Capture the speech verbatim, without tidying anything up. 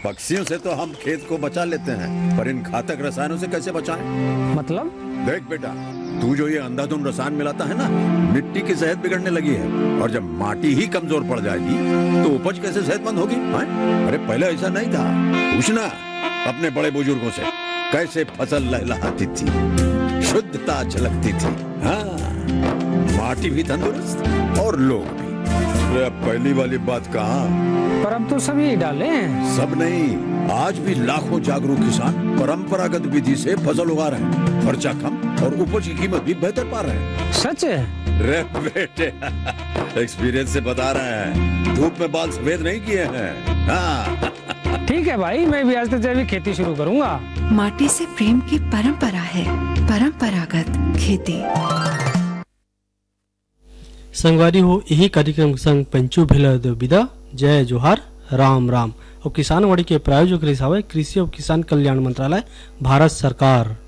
पक्षियों से तो हम खेत को बचा लेते हैं, पर इन घातक रसायनों से कैसे बचाएं? मतलब? देख बेटा, तू जो ये अंधाधुंध रसायन मिलाता है ना, मिट्टी की सेहत बिगड़ने लगी है। और जब माटी ही कमजोर पड़ जाएगी तो उपज कैसे सेहतमंद होगी? हाँ? अरे पहले ऐसा नहीं था। पूछना अपने बड़े बुजुर्गों से, कैसे फसल लहलहाती थी, शुद्धता झलकती थी। हाँ, माटी भी तंदुरुस्त और लोग भी। अरे पहली वाली बात कहाँ? पर अब तो सभी डाले हैं। सब नहीं, आज भी लाखों जागरूक किसान परंपरागत विधि से फसल उगा रहे हैं। खर्चा कम और उपज की कीमत भी बेहतर पा रहे हैं। सच है? रे बेटे, एक्सपीरियंस से बता रहे हैं, धूप में बाल सफेद नहीं किए हैं। हाँ। ठीक है भाई, मैं भी आज से जैविक खेती शुरू करूंगा। माटी से प्रेम की परंपरा है, परंपरागत खेती। संगवारी हो यही कार्यक्रम संग पंचू भेला विदा। जय जोहार, राम राम। और किसानवाड़ी के प्रायोजक रही कृषि और किसान कल्याण मंत्रालय, भारत सरकार।